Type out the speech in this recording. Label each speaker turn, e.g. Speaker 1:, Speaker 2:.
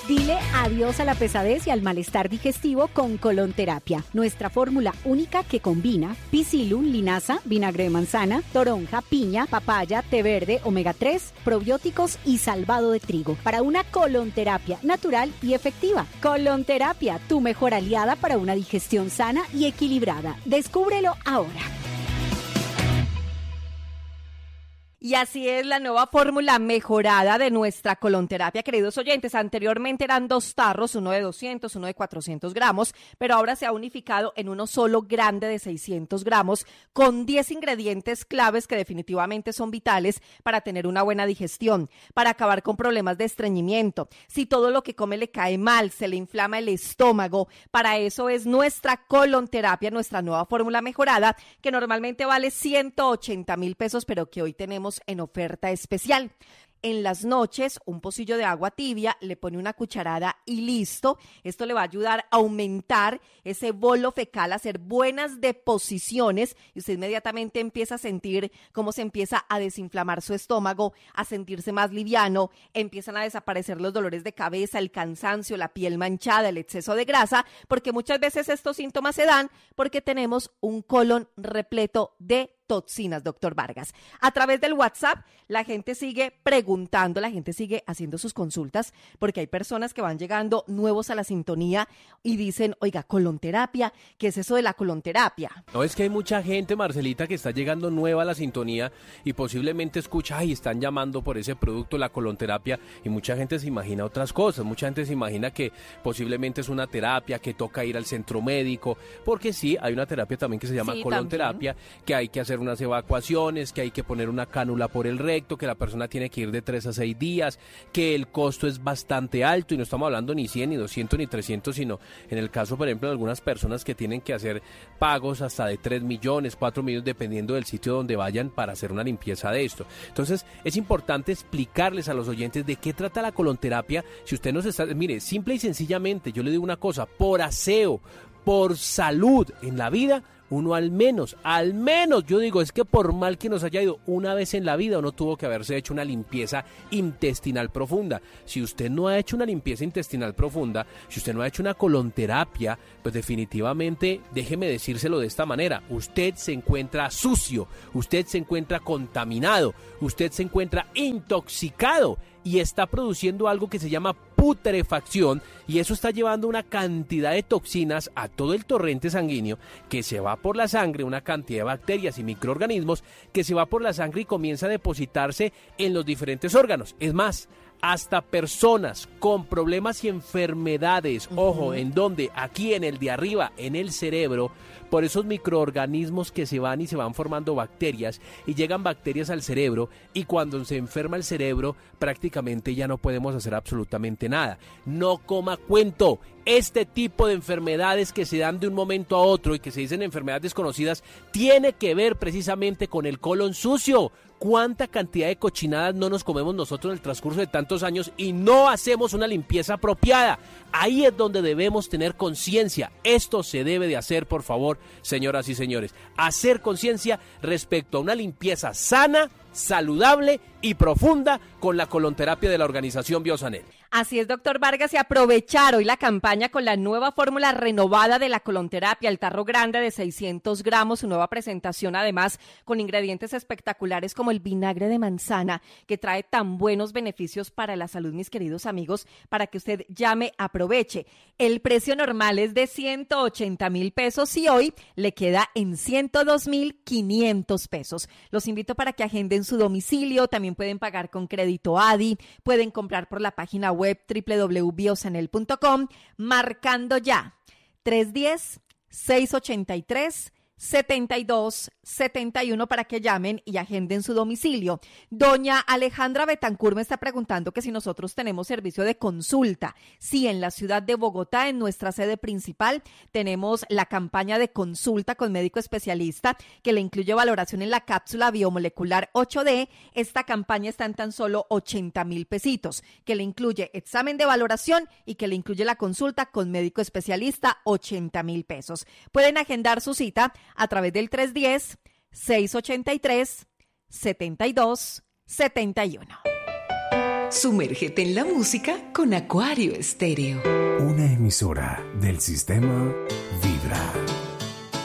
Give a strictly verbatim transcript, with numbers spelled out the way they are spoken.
Speaker 1: Dile adiós a la pesadez y al malestar digestivo con colonterapia, nuestra fórmula única que combina Psyllium, linaza, vinagre de manzana, toronja, piña, papaya, té verde, omega tres, probióticos y salvado de trigo para una colonterapia natural y efectiva. Colonterapia, tu mejor aliada para una digestión sana y equilibrada. Descúbrelo ahora.
Speaker 2: Y así es la nueva fórmula mejorada de nuestra colonterapia, queridos oyentes. Anteriormente eran dos tarros, uno de doscientos, uno de cuatrocientos gramos, pero ahora se ha unificado en uno solo grande de seiscientos gramos con diez ingredientes claves que definitivamente son vitales para tener una buena digestión, para acabar con problemas de estreñimiento. Si todo lo que come le cae mal, se le inflama el estómago, para eso es nuestra colonterapia, nuestra nueva fórmula mejorada, que normalmente vale ciento ochenta mil pesos, pero que hoy tenemos en oferta especial. En las noches, un pocillo de agua tibia, le pone una cucharada y listo. Esto le va a ayudar a aumentar ese bolo fecal, a hacer buenas deposiciones y usted inmediatamente empieza a sentir cómo se empieza a desinflamar su estómago, a sentirse más liviano, empiezan a desaparecer los dolores de cabeza, el cansancio, la piel manchada, el exceso de grasa, porque muchas veces estos síntomas se dan porque tenemos un colon repleto de toxinas, doctor Vargas. A través del WhatsApp, la gente sigue preguntando, la gente sigue haciendo sus consultas, porque hay personas que van llegando nuevos a la sintonía y dicen, oiga, colonterapia, ¿qué es eso de la colonterapia?
Speaker 3: No, es que hay mucha gente, Marcelita, que está llegando nueva a la sintonía y posiblemente escucha, ay, están llamando por ese producto, la colonterapia, y mucha gente se imagina otras cosas, mucha gente se imagina que posiblemente es una terapia, que toca ir al centro médico, porque sí, hay una terapia también que se llama sí, colonterapia, también. Que hay que hacer unas evacuaciones, que hay que poner una cánula por el recto, que la persona tiene que ir de tres a seis días, que el costo es bastante alto y no estamos hablando ni cien, ni doscientos, ni trescientos, sino en el caso, por ejemplo, de algunas personas que tienen que hacer pagos hasta de tres millones, cuatro millones, dependiendo del sitio donde vayan para hacer una limpieza de esto. Entonces, es importante explicarles a los oyentes de qué trata la colonterapia. Si usted nos está, mire, simple y sencillamente, yo le digo una cosa, por aseo, por salud en la vida, uno al menos, al menos, yo digo, es que por mal que nos haya ido una vez en la vida, uno tuvo que haberse hecho una limpieza intestinal profunda. Si usted no ha hecho una limpieza intestinal profunda, si usted no ha hecho una colonterapia, pues definitivamente, déjeme decírselo de esta manera, usted se encuentra sucio, usted se encuentra contaminado, usted se encuentra intoxicado y está produciendo algo que se llama putrefacción, y eso está llevando una cantidad de toxinas a todo el torrente sanguíneo que se va por la sangre, una cantidad de bacterias y microorganismos que se va por la sangre y comienza a depositarse en los diferentes órganos. Es más, hasta personas con problemas y enfermedades, uh-huh. Ojo, en donde, aquí en el de arriba, en el cerebro, por esos microorganismos que se van y se van formando bacterias y llegan bacterias al cerebro, y cuando se enferma el cerebro prácticamente ya no podemos hacer absolutamente nada. No coma cuento. Este tipo de enfermedades que se dan de un momento a otro y que se dicen enfermedades desconocidas tiene que ver precisamente con el colon sucio. ¿Cuánta cantidad de cochinadas no nos comemos nosotros en el transcurso de tantos años y no hacemos una limpieza apropiada? Ahí es donde debemos tener conciencia. Esto se debe de hacer, por favor, señoras y señores. Hacer conciencia respecto a una limpieza sana, saludable y profunda con la colonterapia de la organización Biosanel.
Speaker 2: Así es, doctor Vargas, y aprovechar hoy la campaña con la nueva fórmula renovada de la colonterapia, el tarro grande de seiscientos gramos, su nueva presentación además con ingredientes espectaculares como el vinagre de manzana, que trae tan buenos beneficios para la salud, mis queridos amigos, para que usted llame, aproveche. El precio normal es de ciento ochenta mil pesos y hoy le queda en ciento dos mil quinientos pesos. Los invito para que agenden su domicilio, también pueden pagar con crédito A D I, pueden comprar por la página web doble u doble u doble u punto biosanel punto com, marcando ya tres uno cero, seis ocho tres, setenta y dos setenta y uno para que llamen y agenden su domicilio. Doña Alejandra Betancur me está preguntando que si nosotros tenemos servicio de consulta. Sí, en la ciudad de Bogotá, en nuestra sede principal, tenemos la campaña de consulta con médico especialista que le incluye valoración en la cápsula biomolecular ocho D. Esta campaña está en tan solo ochenta mil pesitos, que le incluye examen de valoración y que le incluye la consulta con médico especialista, ochenta mil pesos. Pueden agendar su cita a través del tres uno cero, seis ocho tres, setenta y dos setenta y uno.
Speaker 4: Sumérgete en la música con Acuario Estéreo.
Speaker 5: Una emisora del sistema Vibra.